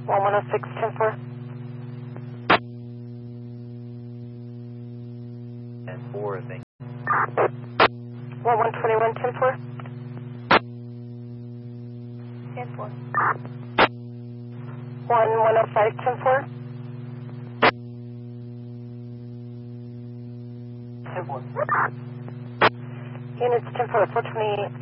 1106, 10-4. And 4, thank you. 1121, 10-4. 10-4. 1105, 10-4. 10-4. Units 10-4, 420.